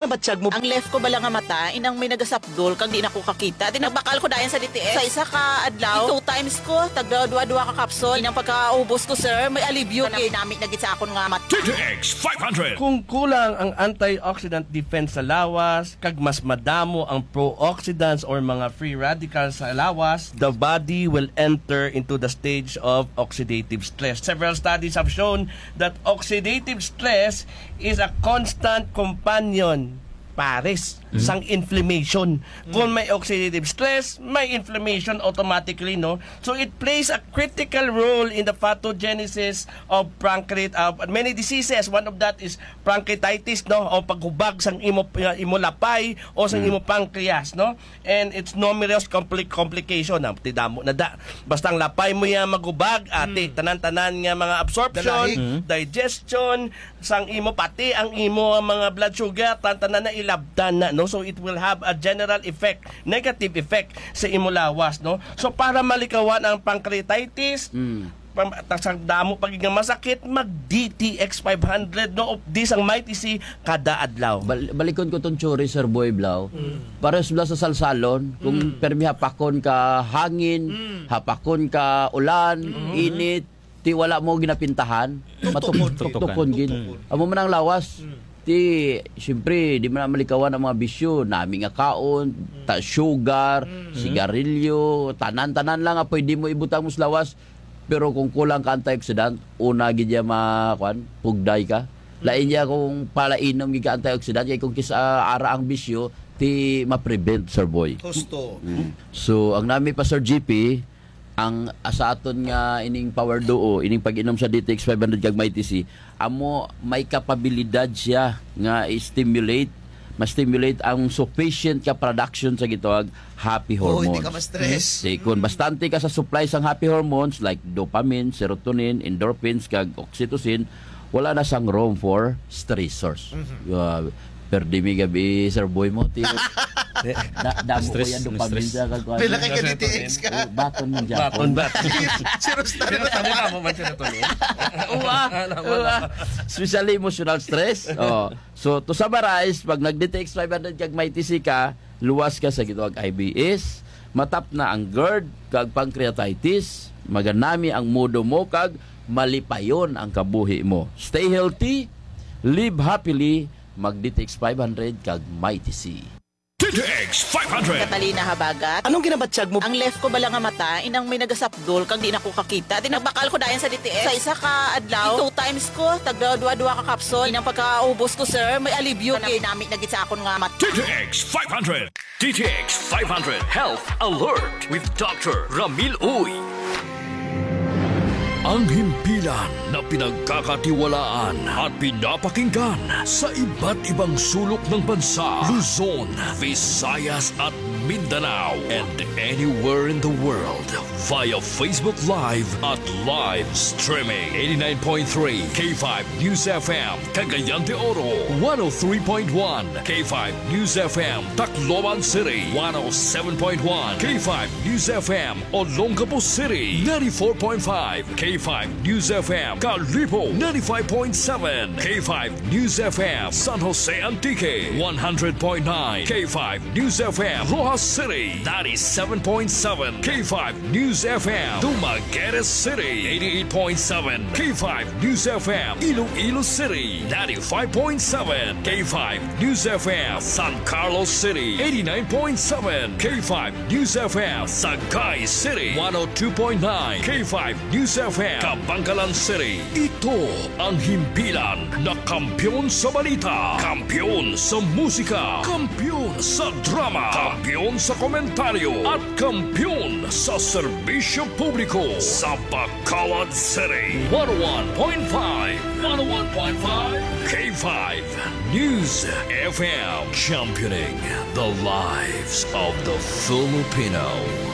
kinabatyag mo? Ang left ko bala nga mata, inang may nagasapdol, kang di na ko kakita. Di nagbakal ko dayan sa DTX. Sa isa ka adlaw, 2 times ko, tagdua-dua ka kapsol. Inang pagkaubos ko, sir, may alibyo. Namit nagit sa akon nga mata. DTX 500. Kung kulang ang antioxidant defense sa lawas, kag mas madamo ang pro-oxidants or mga free radicals sa lawas, the body will enter into the stage of oxidative stress. Several studies have shown that oxidative stress is a constant companion pares sang inflammation. Kung may oxidative stress, may inflammation automatically, no? So it plays a critical role in the pathogenesis of many diseases. One of that is pancreatitis, no? O paghubag sang imolapay o sang imo pancreas, no? And it's numerous complication na tidamo na da. Basta ang lapay mo ya maghubag, ate tanan-tanan nga mga absorption, digestion, sang imo pati ang imo mga blood sugar, tanan na ilabdan na, no? So it will have a general effect, negative effect sa imulawas, no? So para malikawan ang pancreatitis, sa damo pagiging masakit, mag DTX 500, no? Of this ang Mighty C kada adlaw. Balikon ko tong churi, Sir Boy Blau. Pares bla sa salsalon, kung permi hapakon ka hangin, hapakon ka ulan, init, ti wala mo ginapintahan, matukon gin. Amo man ang lawas. Siyempre, di man malikawan ang mga bisyo, nami nga kaon, sugar, sigarilyo, tanan-tanan lang, pwede mo ibutang mo sa lawas. Pero kung kulang ka antioxidant, una gidya pugday ka. Lain niya kung palainom giga antioxidant, kaya kung kisa ara ang bisyo, ti ma-prevent, Sir Boy. Gusto. So, ang nami pa, Sir GP, ang sa aton nga ining power duo, ining pag-inom sa DTX 500 kag Mighty C, amo may kapabilidad siya nga i-stimulate, ma-stimulate ang sufficient ka production sa gitawag happy hormones. Hindi ka ma-stress. Kung bastante ka sa supply sang happy hormones like dopamine, serotonin, endorphins kag oxytocin, wala na sang room for stressors. Perdimi gabi, Sir Boy mo, damo ko yan dopamine sa kagwa. Pila kay ka DTX ka. Baton ng Japon. Serious na rin. Tama mo man siya to ni. Especially emotional stress. So to summarize, pag nag-DTX 500 kag Mighty C ka, luwas ka sa gitawag IBS, matap na ang GERD kag pancreatitis, maganami ang mudo mo kag malipayon ang kabuhi mo. Stay healthy, live happily, mag-DTX 500 kag Mighty C. DTX 500. Katalina habagat. Anong kinabatyag mo? Ang left ko bala nga mata, inang may nagasapdol, kang di na ko kakita. Di nagbakal ko dayan sa DTX. Sa isa ka adlaw, 2 times ko, tagdua-dua ka kapsol. Inang pagkaubos ko, sir, may alibyo. Namit nagit sa akon nga mata. DTX 500. DTX 500 Health Alert with Dr. Ramil Uy. Ang himpilan na pinagkakatiwalaan at pinapakinggan sa iba't ibang sulok ng bansa, Luzon, Visayas at Mindanao, and anywhere in the world via Facebook Live at live streaming. 89.3 K5 News FM, Cagayan de Oro, 103.1 K5 News FM, Tacloban City, 107.1 K5 News FM, Olongapo City, 94.5 K5 News FM, Calibo, 95.7 K5 News FM, San Jose Antique, 100.9 K5 News FM, Rojas City, 97.7 K5 News FM, Dumaguete City, 88.7 K5 News FM, Iloilo City, 95.7 K5 News FM, San Carlos City, 89.7 K5 News FM, Sagay City, 102.9 K5 News FM, Kabangkalan City. Ito ang himpilan na kampyon sa balita, kampyon sa musika, kampyon sa drama, kampyon sa komentaryo, at kampyon sa serbisyo publiko sa Bacolod City. 101.5 K5 News FM, championing the lives of the Filipino.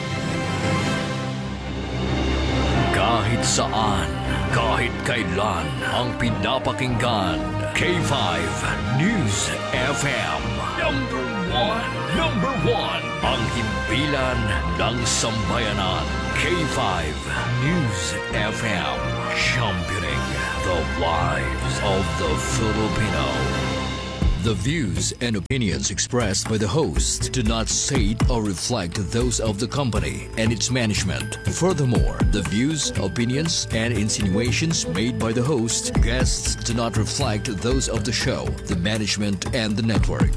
Kahit saan, kahit kailan, ang pinapakinggan, K5 News FM. Number one, ang himpilan ng sambayanan, K5 News FM, championing the lives of the Filipino. The views and opinions expressed by the host do not state or reflect those of the company and its management. Furthermore, the views, opinions, and insinuations made by the host, guests do not reflect those of the show, the management, and the network.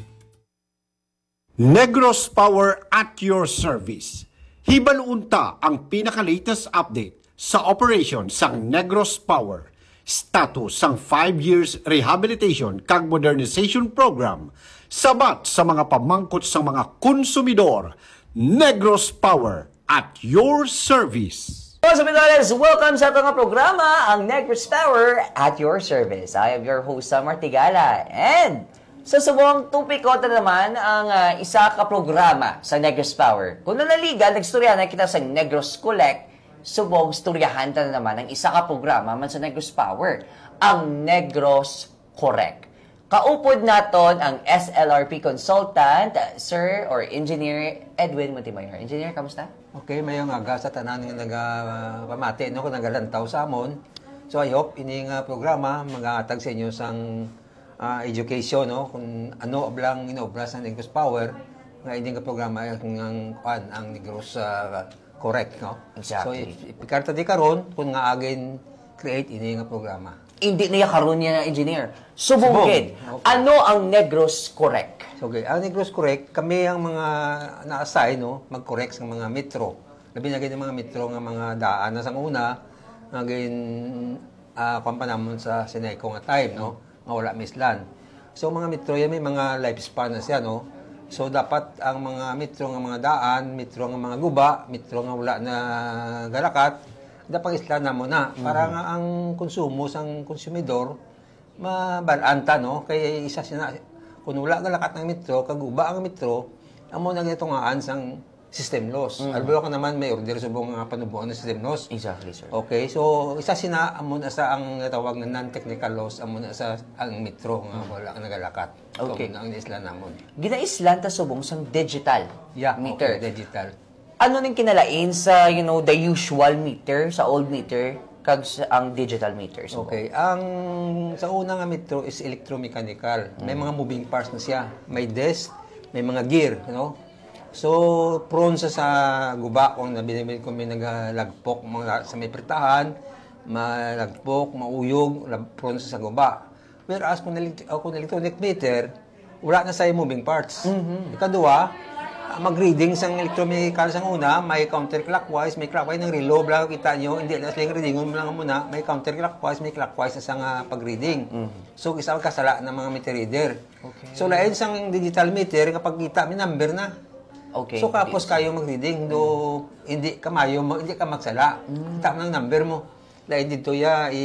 Negros Power at your service. Hibalunta ang pinaka-latest update sa operation sang Negros Power. Status sang 5 years rehabilitation kag modernization program sabat sa mga pamangkot sang mga konsumidor. Negros Power at your service. Mga Sabidores, welcome sa itong programa, ang Negros Power at your service. I am your host, Sam Martigala. And sa subong tupiko na naman ang isa ka programa sa Negros Power. Kung nalaligan, nagstorya na kita sa Negros Collect, subong storyahan na naman ang isa ka programa man sa Negros Power, ang Negros Correct. Kaupod naton ang SLRP consultant, Sir or Engineer Edwin Montemayor. Engineer, kamusta? Okay, mayong aga sa tanan nga nagapamati no kung nagalantaw sa amon. So I hope ini nga programa magahatag sa inyo sang education no kung ano ablang inobra sa Negros Power nga ini nga programa ang Negros Correct no. Exactly. So ipikarta di karon kung nga agin create ini nga programa. Hindi niya karon niya engineer. Subungin. Okay. Ano ang Negros Correct? Okay, ang Negros Correct, kami ang mga na-assign no, mag-correct sa mga metro. Labi na ganyan mga metro nga mga daan na sang una nga gin kampanamon sa Sineco nga time no, nga wala mislan. So mga metro yan may mga lifespan na siya no. So dapat ang mga metro nga mga daan, metro nga mga guba, metro nga wala na galakat, dapat isla na mo na para nga ang konsumo sang konsumidor mabalanta no kay isa sina kung wala galakat ng metro kaguba ang metro amo na gitungaan sang system loss. Albalo ka naman may order subong nga panubuan ng system loss. Exactly, sir. Okay, so isa sina amo na sa ang tawag na non-technical loss amo na sa ang metro nga wala nagalakat. Okay. So, ang isla namon. Ginaislan ta subong sang digital meter. Okay, digital. Ano ning kinalain sa the usual meter sa old meter kag ang digital meter subong? Okay, ang sa una nga metro is electromechanical. May mga moving parts na siya. May desk, may mga gear, So, prone sa guba kung nabinibili ko may nagalagpok mga sa may pritahan, malagpok, mauyog, prone sa guba. Whereas kung electronic meter, wala na sa moving parts. Ikadua, mag-reading sang electromechanical sang una, may counterclockwise, may clockwise ng relo, bla kita nyo, hindi na sila reading lang muna, may counterclockwise, may clockwise na sang pag-reading. So, isa kasala ng mga meter reader. Okay. So, lain sang digital meter, kapag kita, may number na. Okay. So, kapos kayo mag-reading, do hindi ka magsala. Kita ng number mo. Lain dito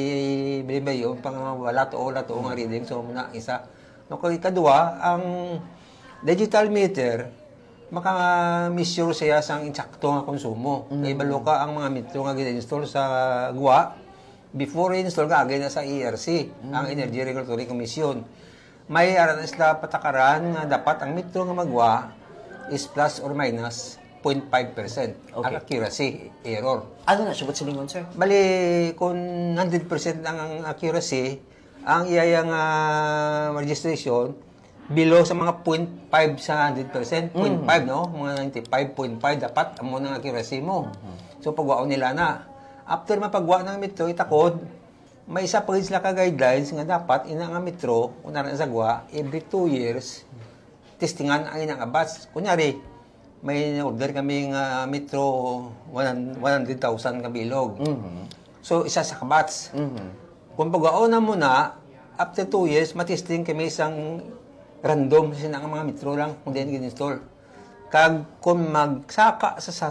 ibibay yun, pang wala to nga reading. So, muna, isa. No, kadua, ang digital meter, maka-measure siya sang insakto nga konsumo. Kaya balo ka ang mga metro nga gina-install sa GUA, before install ka, agay na sa ERC, ang Energy Regulatory Commission. May aran isla patakaran nga dapat ang metro nga magwa is plus or minus 0.5% ang accuracy error. Ano na subot sa lingon, sir? Bali, kung 100% ang accuracy, ang iyayang registration, below sa mga 0.5 sa 100%, 0.5, no? Mga 95.5 dapat ang munang accuracy mo. So, pagwao nila na. After mapagwa ng metro, itakod, may isa pa rin sila ka-guidelines nga dapat inang metro, kung naran sa gwa, every 2 years, testingan ang inang abats. Kunyari, may order kami metro 100,000 kabilog. So, isa sa kabats. Kung pagwao na muna, after 2 years, matesting kami isang random kasi ang mga metro lang kung din gin-install. Kag kung magsaka sa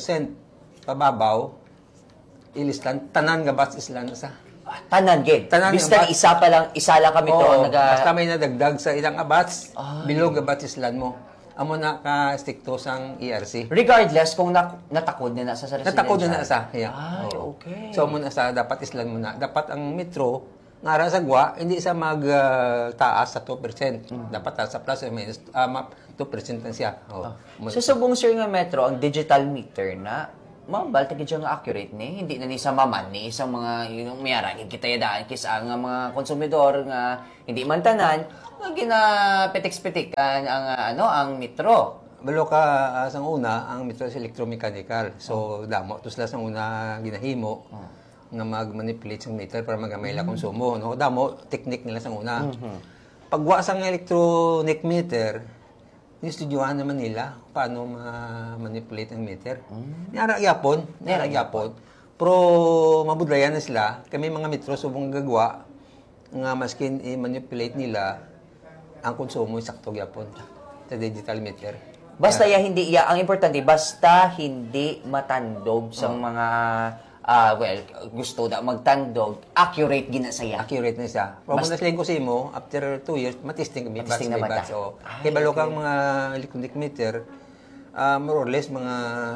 2% pababaw, ilislan, tanan gabats islan sa. Tanan, gid. Basta isa lang kami to. Basta may nadagdag sa ilang abats, bilog abats islan mo. Amo na ka-stikto sang ERC. Regardless kung natakod na sa residential. Natakod na sa. Yeah. Okay. So, muna sa dapat islan muna. Dapat ang metro, nga sa gwa, hindi sa magtaas sa 2%. Dapat sa plus or minus 2% lang siya. So, subong sir nga metro, ang digital meter na mambal tagi nga accurate ni hindi na ni sa maman ni isang mga yung mayara kita yadaan kisa nga mga konsumidor nga hindi man tanan nga ginapetik-petikan ang metro. Balo ka sang una ang metro is electromechanical. So damo to sila sang una ginahimo nga mag-manipulate sang meter para magamay la konsumo, no. Damo technique nila sang una. Pagwa sang electronic meter, inistudyohan naman nila paano ma-manipulate ang meter. Niyara gyapon. Pero mabudlayan na sila. Kami mga metro subong gagawa nga maskin i-manipulate nila ang konsumo sakto gyapon sa digital meter. Basta ang importante basta hindi matandog sa mga gusto da magtandog, accurate gina saya. Accurate na siya. Pero kung nasiling ko sa imo, after 2 years, matisting kami. Matisting na mata. So, kaya balo kang mga electronic meter, more or less, mga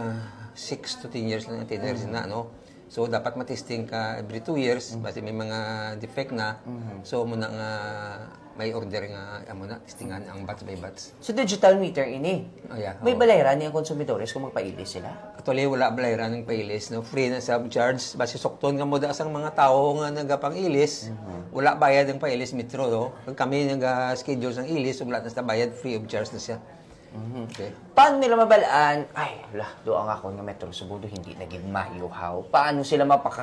6 to 10 years lang yung years na, no? So, dapat matisting ka every 2 years, basta may mga defect na. So, muna nga, may order nga, testingan ang batch by batch. So, digital meter ini. May balayran niyang konsumidores kung magpailis sila? Actually, wala balayran ng pailis. No? Free na subcharge. Basi sokton nga mo da sang mga tao nga nagapang-ilis. Wala bayad ng pailis metro. No? Pag kami nag-schedule sang ilis, wala na sa bayad, free of charge na siya. Okay. Paano nila mabalaan? Doon ako ng Metro Cebu, hindi naging mayuhaw. Paano sila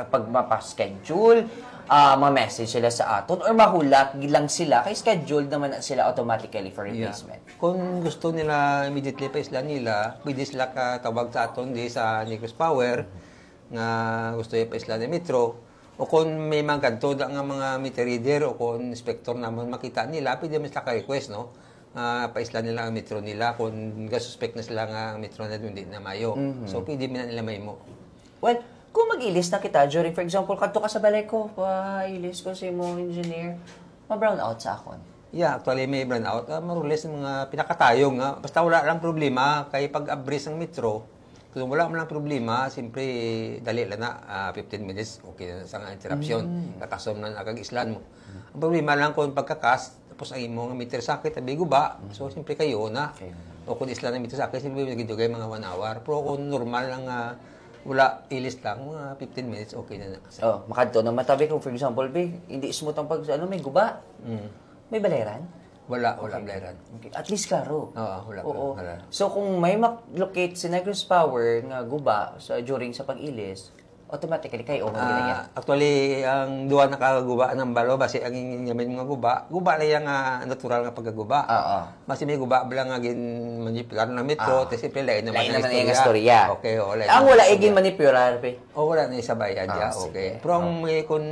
mapaschedule? Ma-message sila sa aton? Or mahulat lang sila? Kay schedule naman sila automatically for replacement. Yeah. Kung gusto nila immediately pa isla nila, pwede sila katawag sa aton di sa Negros Power nga gusto yung pa isla ni Metro. O kung may mga ganito nga mga meter reader o kung inspector naman makita nila, pwede mo sila ka-request, no? Paisla nila ang metro nila kung suspect na sila nga ang metro na hindi na mayo. So, pwede na nila may mo. Well, kung mag-ilis na kita during, for example, kadto ka sa balay ko, pa-ilis ko si mo engineer, ma-brown out sa akon. Yeah, actually may brown out. Marulis mga pinakatayong. Basta wala lang problema, kay pag-abris ng metro, kung wala man lang problema, siyempre dali lang na, 15 minutes, okay na sa interruption. Kakasom na nakag-islan mo. Ang problema lang kung pagkakas, tapos ang imong meter sakit, tabi guba. So, siyempre kayo na. O kung isla na meter sakit, siyempre nagidugay mga 1 hour. Pero kung normal lang, wala ilis lang, mga 15 minutes, okay na. Makadto na matabi kung for example, hindi smooth ang may guba. May balayran? Wala balayran. Okay. At least klaro. Wala. So, kung may locate si Negros Power nga guba during sa pag-ilis, automatically kayo ginaya. Actually, ang duwa nakaguba ng balo, basi ang inyamin mga guba na yung natural nga pagkaguba. Basi may guba bala nga manipular ng metro, tapos siyempre lain naman ang istorya. Okay, ang wala igin manipular, wala na isabay, okay. Pero kung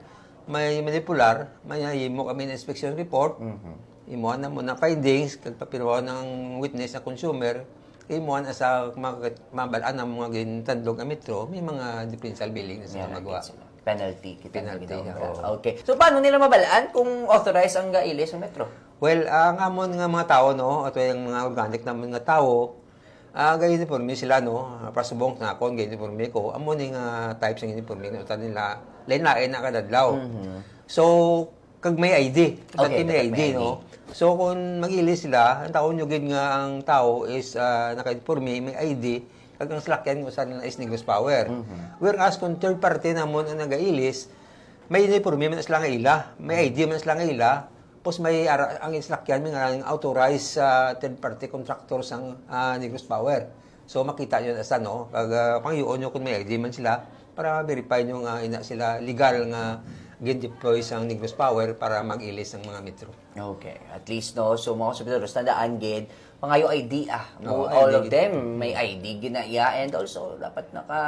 may manipular, may himo kami ng inspection report, imuhan na mo na findings, kagpapirawa ng witness na consumer, imuhan sa mabalaan ng mga gintandog ang metro, may mga differential billing na sila magawa. Penalty. Okay. So, paano nila mabalaan kung authorized ang gailis sa metro? Well, ang amon nga mga tao, no, at yung mga organic na mga tao, gayuniforme sila, no, pasubong na ako, gayuniforme ko, amon yung types ng uniforme na utan nila, lain-lain na kadadlaw. So, kag may ID. Okay, may ID, no? So, kung mag-ilis sila, ang tao nyo nga ang tao is naka-informe, may ID, kag ang salakyan ko sa is Negros Power. Whereas, kung third party namon ang nag-ilis, may uniforme man sila nga ila, may ID man sila nga ila, pos may ang salakyan, may nga authorized third party contractors ang Negros Power. So, makita nyo na sa, no? Kag pangyoon nyo kung may ID man sila, para verify nyo nga ina sila legal nga gin-deploy sa Negros Power para mag-ilis ng mga metro. Okay. At least, no, so mga subidores, tandaan, gid, mga yung ID, all of them, may ID, ginaya, and also, dapat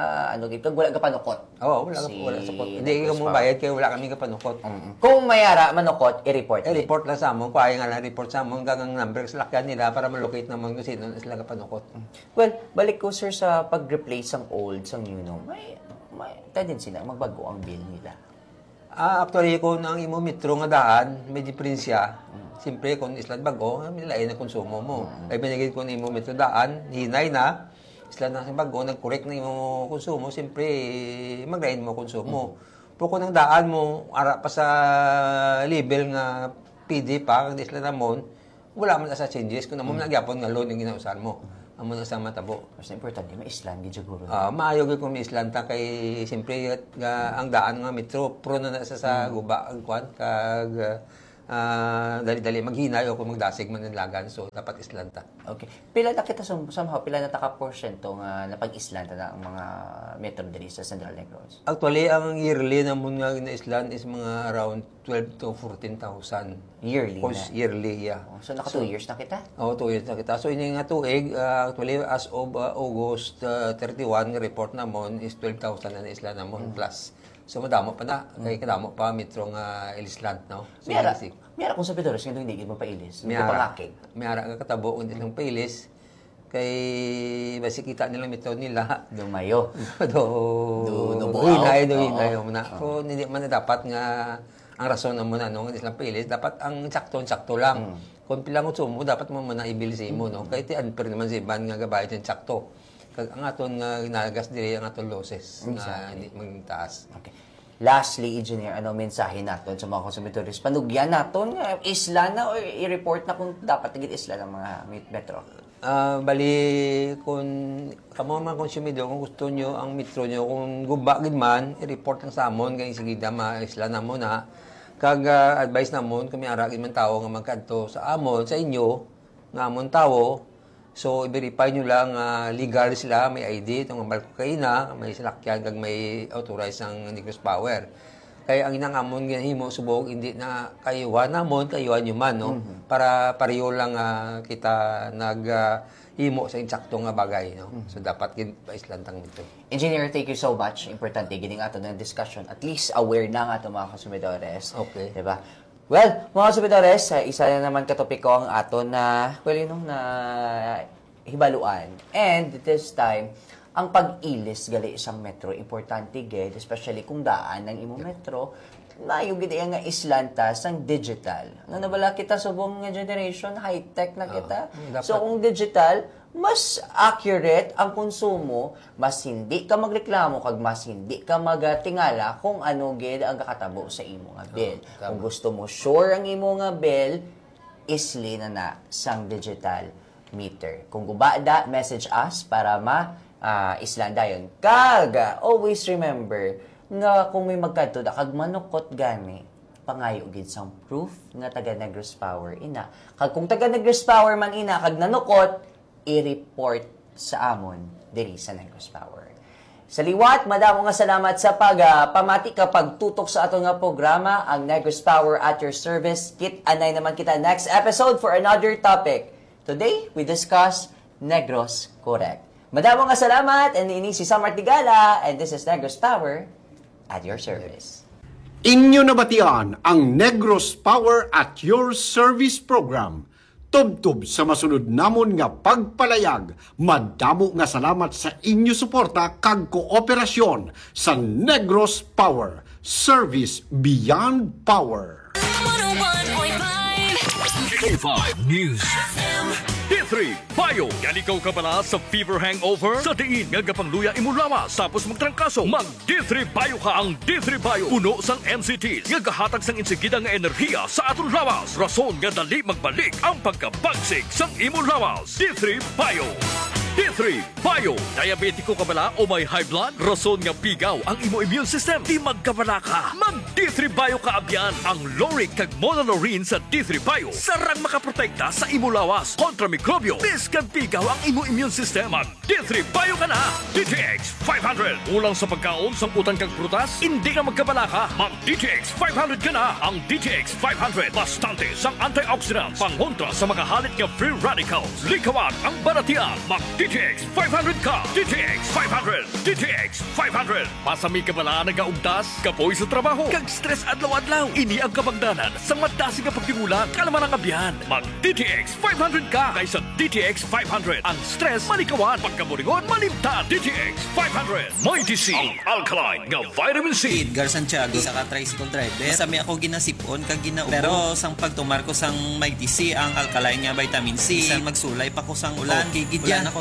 wala ka panukot. Wala sapot. Hindi ka mo bayad, kaya wala kami ka panukot. Kung mayara, manukot, i-report. I-report lang sa amon, kaya nga lang report sa amon, hanggang number sa lakyan nila para malocate naman kung sino sila ka panukot. Well, balik ko, sir, sa pag-replace ang old, sa new, no, may tendency na magbago ang bill nila. Actually, kung ang imo metro nga daan, may diferensya. Siyempre, kung islan bago, may lain na konsumo mo. Ay binigay kung imo metro daan, hinay na, islan na bago, nag-correct na imo konsumo, siyempre, maglain mo konsumo. Pero kung ang daan mo, ara pa sa label nga PD pa, kung islan namon, wala man sa changes. Kung naman nagyapon nga loan yung ginausan mo. amo na sa matabo. Mas importante, may islan, gijaguro. Maayo gyud kung may islanta kay siyempre ang daan nga metro pro na sa guba ang kwan kag dali-dali maghinay o kung magdasig man ng lagan so dapat islanta. Okay. Pila na kita somehow pila na taka porsyento nga napag-islanta na ang mga metro diri sa Central Negros? Actually, ang yearly namun nga na islan is mga around 12 to 14,000. Yearly Course, na? yearly, yeah. So naka 2 years na kita? 2 years na kita. So, ini nga tuig, actually, as of August 31, report namon is 12,000 na isla namon plus. So, madamo pa na. Kaya kadamo pa metro nga ilislant, no? So, Miyara kung sa Pidores, nga hindi mo pailis. Miyara nga katabo, kung silang pailis. Kay basi kita nila metro nila. Dumayo. Hinay muna. So, hindi man na dapat nga ang rason na muna nung islang pailis, dapat ang sakto lang. Kung pilang utsumo, dapat mo muna ibilisi mo, no? Kahit unfair naman si Iban nga gabayad yung sakto. Kag ang aton nga ginagas diri ang aton losses nga hindi maging taas. Okay. Lastly, engineer, ano mensahe naton sa mga konsumitores? Panugyan naton nga isla na o i-report na kung dapat tigit isla ng mga metro? Bali kung kamo mga konsumidor kung gusto nyo ang metro nyo kung guba gid man i-report lang sa amon kay sige ma isla na mo na kag advice namon kung may ara gid man tawo nga magkadto sa amon sa inyo nga amon tawo. So, i-verify nyo lang legal sila, may ID, itong malko kayo na, may salakyan, kag may authorized ng Negros Power. Kaya ang inangamon ginahimo subog, hindi na kayuhan namon, kayuhan nyo man, no? Para pareho lang kita naghimo sa insakto nga bagay, no? So, dapat pa-islantang nito. Engineer, thank you so much. Importante, gining ato ng discussion. At least aware na nga ito mga konsumidores. Okay. Diba? Well, mga konsumidores, isa na naman katopiko ang ato na, na hibaluan. And this time, ang pag-ilis gali isang metro, importante gid, especially kung daan ng imo metro, mayo gid nga islanta sang digital. Ano nabala kita subong nga generation, high-tech na kita. So kung digital, mas accurate ang konsumo, mas hindi ka magreklamo kag mas hindi ka magatingala kung ano gid ang kakatabo sa imo nga bill. Kung gusto mo sure ang imo nga bill, isli na sang digital meter. Kung gubada, message us para islanda yun. Kag, always remember nga kung may magkadto da kag manukot gani, pangayo gid sang proof nga taga Negros Power ina. Kag kung taga Negros Power man ina kag nanukot, i-report sa amon diri sa Negros Power. Sa liwat, madamo nga salamat sa pamati ka pagtutok sa ato nga programa, ang Negros Power at your service. Kit-anay naman kita next episode for another topic. Today, we discuss Negros Correct. Madamo nga salamat, and ini si Sam Artigala, and this is Negros Power at your service. Inyo nabatian ang Negros Power at your service program. Tubtub sa masunod namon nga pagpalayag. Madamo nga salamat sa inyo suporta kag kooperasyon sa Negros Power. Service beyond power. 101.5 News D3 Bayo. Yan ikaw ka pala sa fever hangover? Sa diin nga gapangluya imo lawas tapos magtrangkaso. Mag D3 Bayo ka ang D3 Bayo. Puno sang MCTs nga gahatag sang insigida nga enerhiya sa aton lawas. Rason nga dali magbalik ang pagkabagsik sang imo lawas. D3 Bayo. D3 Bayo. Diabetiko ka bala o may high blood? Rason nga pigaw ang imo immune system. Di magkabala ka. Mag D3 Bayo ka abyan. Ang Loric kag Monolorine sa D3 Bayo. Sarang makaprotekta sa imo lawas kontra mikrobyo. Biskan pigaw ang imo immune system. Mag D3 Bayo ka na. DTX 500. Ulang sa pagkaon sang utan kag prutas. Hindi ka magkabala ka. Mag DTX 500 ka na. Ang DTX 500. Bastante sang antioxidants. Pangontra sa makahalit nga free radicals. Likawan ang baratian. Mag DTX 500 ka! DTX 500! DTX 500! Pasami ka bala nagaugtas, kapoy sa trabaho, kag stress adlaw-adlaw. Ini ang kabagdanan sa madasig nga pagtingulang kalaman ang abyan. Mag DTX 500 ka kaysa DTX 500. Ang stress malikawan, pagkaburingon malimtan. DTX 500. Mighty C, ang alkaline nga vitamin C. Edgar Santiago sa tricycle driver. Sami ako ginasipon kag ginaubo. Pero sang pagtumar ko sang Mighty C ang alkaline nga vitamin C. Sang magsulay pa ko sang ulan. Ulan ako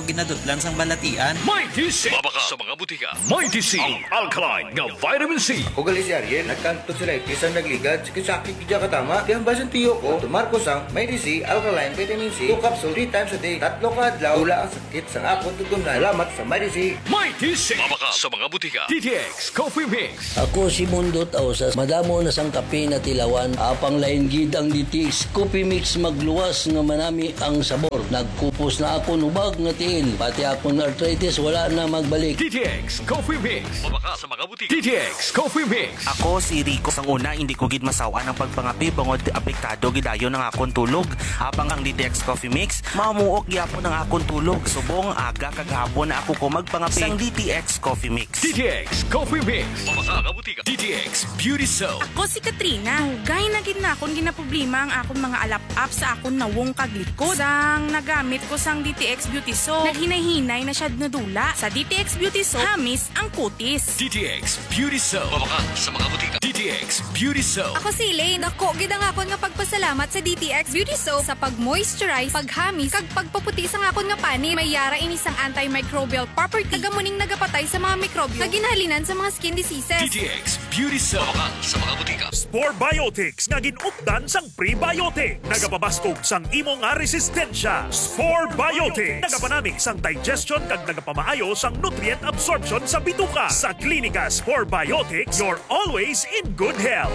ginadutlan sang balatian. Mighty C. Mabaka sa mga butika. Mighty C. Ang alkaline nga vitamin C. Kung gali si Ariel, nagkanto sila isang nagligad, sakit-sakit kaya katama. Kaya ang basan tiyo ko, tumarko sang Mighty C, alkaline, vitamin C, 2 capsule, 3 times a day, 3 ka adlaw, tula ang sakit sang akong tutunan. Salamat sa Mighty C. Mighty C. Mabaka sa mga butika. DTX Coffee Mix. Ako si Mundot Ausas, madamo na sang kape na tilawan, apang lain gid ang DTX Coffee Mix magluwas nga manami ang sabor. Nagkupos na ako nubag nga tiil, pati akong arthritis wala na magbalik. DTX Coffee Mix. Mabaka sa mga butika. DTX Coffee Mix. Ako si Rico. Sang una, hindi ko gid masawa ng pagpangapi bangod apektado gidayo ng akong tulog. Habang ang DTX Coffee Mix, mamuok gyapon ng akong tulog. Subong aga kagahapon na ako ko magpangapi sang DTX Coffee Mix. DTX Coffee Mix. Mabaka nga butika. DTX Beauty Soap. Ako si Katrina. Gay na gid na akong ginaproblema ang akong mga alap-up sa akong nawong kaglikod. Sang nagamit ko sang DTX Beauty Soap, naghinay-hinay na siya nadula. Sa DTX Beauty Soap, hamis ang kutis. DTX Beauty Soap. Mabaka sa mga butika. DTX Beauty Soap. Ako si Elaine. Ako gid ang akon nga pagpasalamat sa DTX Beauty Soap sa pag-moisturize, paghamis, kag pagpaputi sa akon nga pani. May yara ini sang antimicrobial property. Kagamuning nagapatay sa mga mikrobyo na ginhalinan sa mga skin diseases. DTX Beauty Soap. Mabaka sa mga butika. Spore Biotics nga ginupdan sang prebiotic. Nagapabaskog sang imo nga resistensya. Spore Biotics. Nagapanami sang digestion kag nagapamaayo sang nutrient absorption sa bituka. Sa Klinika Spore Biotics, you're always in good health.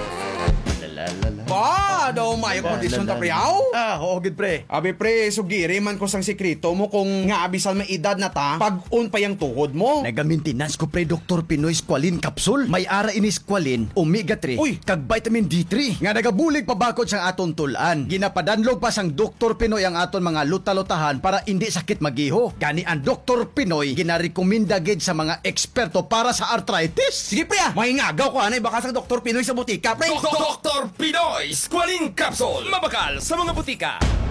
Ba, daw may kondisyon ta priyaw? Oo, gid pre. Abi pre, sugiri man ko sang sekreto mo kung nga abisal may edad na ta, pag-un pa yung tuhod mo. Nagamintinas ko pre Dr. Pinoy Squalene Capsule. May ara ini Squalene, Omega 3, kag vitamin D3. Nga nagabulig pabakod sang aton tulan. Ginapadanlog pa sang Dr. Pinoy ang aton mga luta-lutahan para hindi sakit magiho. Gani ang Dr. Pinoy ginarekomenda gid sa mga eksperto para sa arthritis. Sige pre, mahingagaw ko anay baka sang Dr. Pinoy sa butika pre. Dr. Pinoy Squalene Capsule. Mabakal sa mga butika.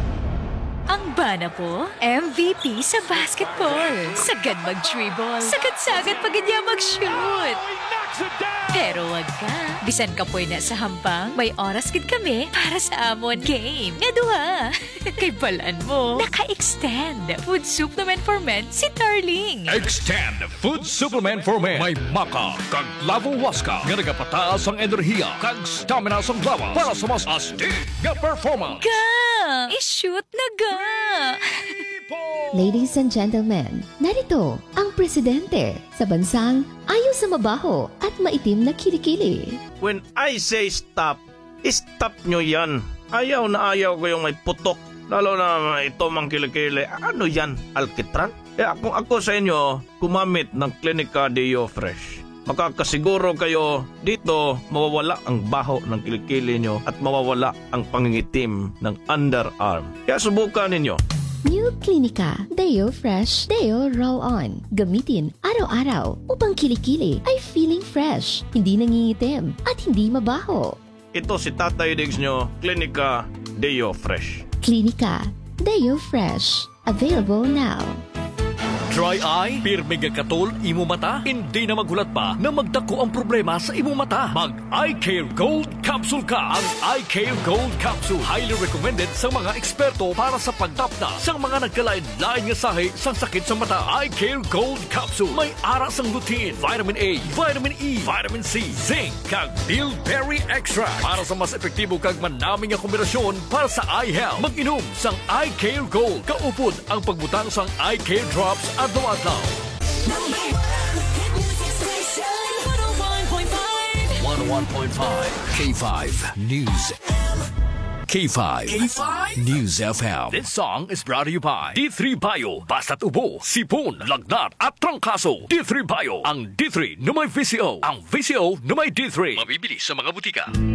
Ang bana po, MVP sa basketball. Sagad mag-dribble. Sagad-sagad pagidya mag-shoot. Pero wag ka. Bisan ka po na sa hampang, may oras gid kami para sa amon game. Nga duha. Kay balaan mo, naka-extend food supplement for men si Darling. Extend Food Supplement for Men. May maka kag lavo waska nga nagapataas ang enerhiya kag stamina sa lawas para sa mas astig nga performance. Ga! I-shoot na ga! Ladies and gentlemen, narito ang presidente sa bansang ayaw sa mabaho at maitim na kilikili. When I say stop, stop nyo yan. Ayaw na ayaw ko yung may putok. Lalo na ito mang kilikili. Ano yan? Alkitran? Kaya kung ako sa inyo, kumamit ng Klinika Deo Fresh. Makakasiguro kayo dito mawawala ang baho ng kilikili nyo at mawawala ang pangingitim ng underarm. Kaya subukan ninyo. New Klinika Deo Fresh Deo Roll-On. Gamitin araw-araw upang kilikili ay feeling fresh, hindi nangingitim at hindi mabaho. Ito si Tatay Diggs nyo, Klinika Deo Fresh. Klinika Deo Fresh. Available now. Dry eye? Pirmi katol imo mata? Hindi na magulat pa na magdako ang problema sa imo mata. Mag Eye Care Gold Capsule ka. Ang Eye Care Gold Capsule highly recommended sa mga eksperto para sa pagtapna sa mga nagkalain-lain nga sahi sang sakit sa mata. Eye Care Gold Capsule may ara sang lutein, vitamin A, vitamin E, vitamin C, zinc, kag bilberry extract para sa mas epektibo kag manaming nga kombinasyon para sa eye health. Mag-inom sang Eye Care Gold. Kaupod ang pagbutang sang Eye Care Drops adlaw-adlaw. 101.5 K5 News. K5 News FM. This song is brought to you by D3 Bio. Basta't ubo, sipon, lagnat at trangkaso. D3 Bio. Ang D3 na may VCO. Ang VCO na may D3. Mabibili sa mga butika.